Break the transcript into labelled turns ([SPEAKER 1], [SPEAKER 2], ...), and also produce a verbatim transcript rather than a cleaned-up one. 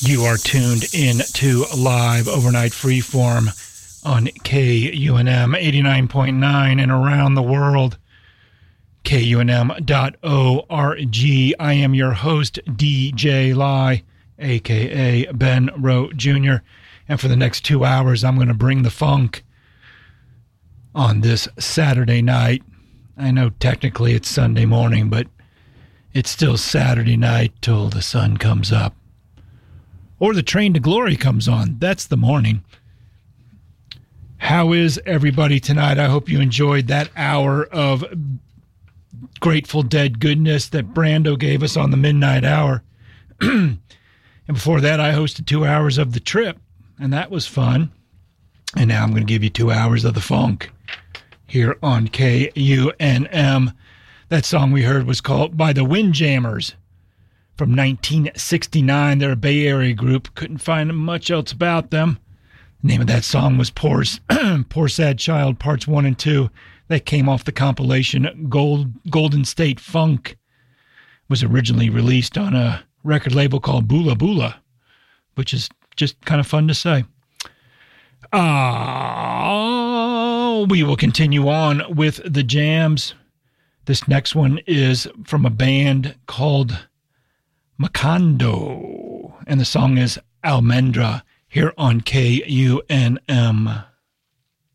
[SPEAKER 1] You are tuned in to Live Overnight Freeform on K U N M eighty-nine point nine and around the world, K U N M dot org. I am your host, D J Lai, a k a. Ben Rowe Junior And for the next two hours, I'm going to bring the funk on this Saturday night. I know technically it's Sunday morning, but it's still Saturday night till the sun comes up. Or the train to glory comes on. That's the morning. How is everybody tonight? I hope you enjoyed that hour of Grateful Dead goodness that Brando gave us on the midnight hour. And before that, I hosted two hours of The Trip, and that was fun. And now I'm going to give you two hours of the funk here on K U N M. That song we heard was called By the Windjammers. From nineteen sixty-nine, they're a Bay Area group. Couldn't find much else about them. The name of that song was Poor, Poor Sad Child, Parts one and two. That came off the compilation Gold, Golden State Funk. It was originally released on a record label called Bula Bula, which is just kind of fun to say. Uh, we will continue on with the jams. This next one is from a band called Macondo, and the song is Almendra here on K U N M.